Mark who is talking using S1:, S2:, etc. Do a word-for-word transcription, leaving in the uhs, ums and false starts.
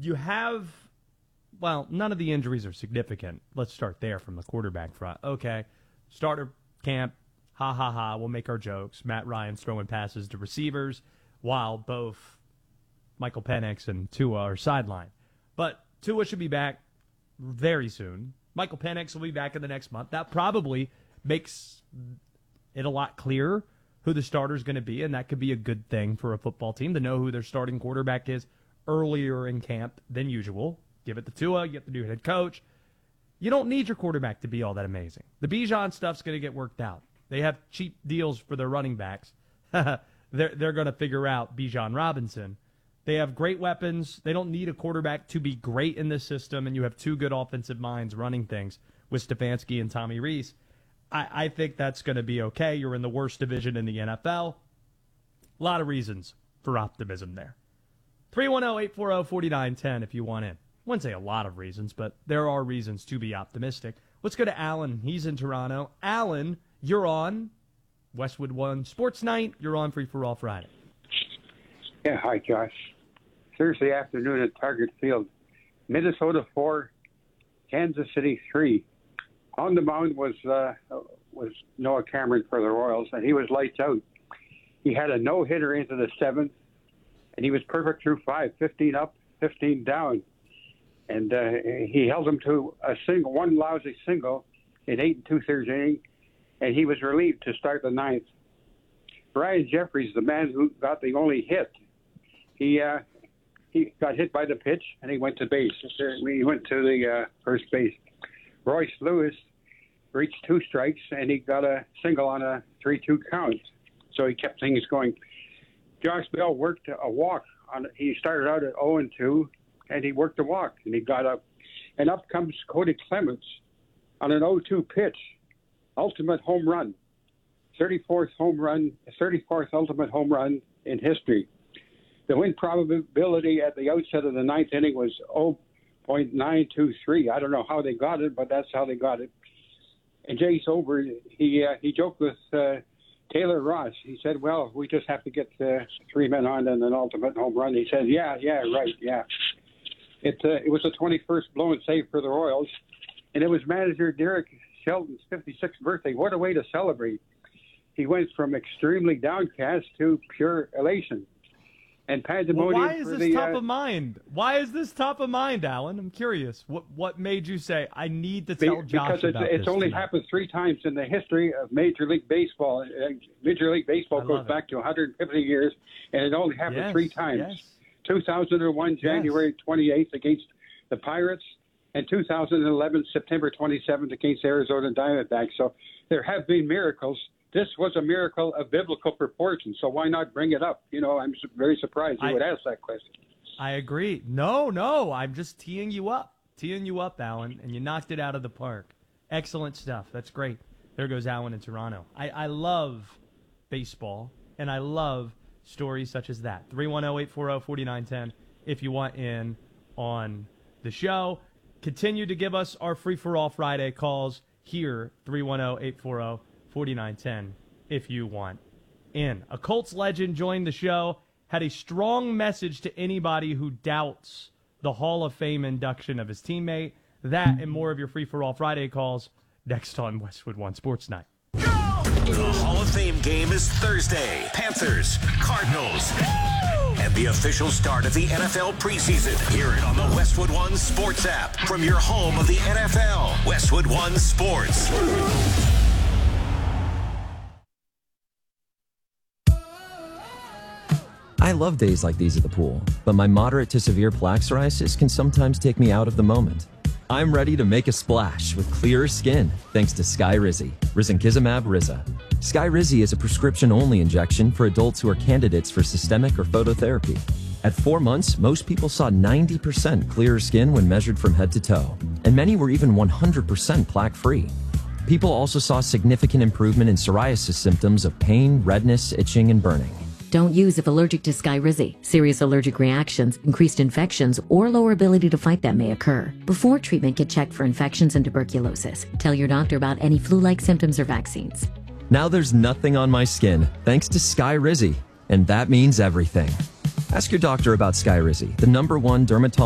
S1: you have, well, none of the injuries are significant. Let's start there from the quarterback front. Okay, starter camp, ha ha ha, we'll make our jokes. Matt Ryan's throwing passes to receivers while both Michael Penix and Tua are sidelined. But Tua should be back very soon. Michael Penix will be back in the next month. That probably makes it a lot clearer who the starter is going to be, and that could be a good thing for a football team to know who their starting quarterback is earlier in camp than usual. Give it to Tua, you get the new head coach. You don't need your quarterback to be all that amazing. The Bijan stuff's going to get worked out. They have cheap deals for their running backs. they're they're going to figure out Bijan Robinson. They have great weapons. They don't need a quarterback to be great in this system, and you have two good offensive minds running things with Stefanski and Tommy Rees. I, I think that's going to be okay. You're in the worst division in the N F L. A lot of reasons for optimism there. three one zero, eight four zero, four nine one zero if you want in. I wouldn't say a lot of reasons, but there are reasons to be optimistic. Let's go to Alan. He's in Toronto. Alan, you're on Westwood One Sports Night. You're on Free for All Friday.
S2: Yeah, hi, Josh. Thursday afternoon at Target Field. Minnesota four, Kansas City three. On the mound was uh, was Noah Cameron for the Royals, and he was lights out. He had a no-hitter into the seventh, and he was perfect through five, fifteen up, fifteen down. And uh, he held him to a single, one lousy single in eight and two-thirds inning, and he was relieved to start the ninth. Brian Jeffries, the man who got the only hit, he uh, he got hit by the pitch, and he went to base. He went to the uh, first base. Royce Lewis reached two strikes, and he got a single on a three two count. So he kept things going. Josh Bell worked a walk. on. He started out at oh and two, and he worked a walk, and he got up. And up comes Cody Clements on an oh two pitch. Ultimate home run. thirty-fourth home run, thirty-fourth ultimate home run in history. The win probability at the outset of the ninth inning was oh point nine two three. I don't know how they got it, but that's how they got it. And Jay Sober, he uh, he joked with uh, Taylor Ross. He said, well, we just have to get uh, three men on and an ultimate home run. He said, yeah, yeah, right, yeah. It, uh, it was the twenty-first blown save for the Royals, and it was manager Derek Shelton's fifty-sixth birthday. What a way to celebrate. He went from extremely downcast to pure elation. And pandemonium.
S1: Well, why is
S2: for
S1: this
S2: the,
S1: top
S2: uh,
S1: of mind? Why is this top of mind, Alan? I'm curious. What what made you say, I need to tell Josh
S2: because it's,
S1: about
S2: it's
S1: this
S2: only
S1: tonight?
S2: happened three times in the history of Major League Baseball. Uh, Major League Baseball
S1: I
S2: goes
S1: love
S2: back to one hundred fifty years, and it only happened
S1: Yes,
S2: three times.
S1: yes.
S2: two thousand one, January twenty-eighth against the Pirates, and two thousand eleven, September twenty-seventh against Arizona Diamondbacks. So there have been miracles. This was a miracle of biblical proportions, so why not bring it up? You know, I'm su- very surprised you
S1: I-
S2: would ask that question.
S1: I agree. No, no, I'm just teeing you up. Teeing you up, Alan, and you knocked it out of the park. Excellent stuff. That's great. There goes Alan in Toronto. I, I love baseball, and I love stories such as that. three one zero, eight four zero, four nine one zero if you want in on the show. Continue to give us our free-for-all Friday calls here, three one zero, eight four zero, four nine one zero if you want in. A Colts legend joined the show, had a strong message to anybody who doubts the Hall of Fame induction of his teammate. That and more of your free-for-all Friday calls next on Westwood One Sports Night.
S3: The Hall of Fame game is Thursday. Panthers, Cardinals, and the official start of the N F L preseason. Hear it on the Westwood One Sports app from your home of the N F L. Westwood One Sports.
S4: I love days like these at the pool, but my moderate to severe plaque psoriasis can sometimes take me out of the moment. I'm ready to make a splash with clearer skin thanks to Skyrizi, Risankizumab Riza. Skyrizi is a prescription-only injection for adults who are candidates for systemic or phototherapy. At four months, most people saw ninety percent clearer skin when measured from head to toe, and many were even one hundred percent plaque-free. People also saw significant improvement in psoriasis symptoms of pain, redness, itching, and burning.
S5: Don't use if allergic to Skyrizi. Serious allergic reactions, increased infections, or lower ability to fight them may occur. Before treatment, get checked for infections and tuberculosis. Tell your doctor about any flu-like symptoms or vaccines.
S4: Now there's nothing on my skin thanks to Skyrizi, and that means everything. Ask your doctor about Skyrizi, the number one dermatology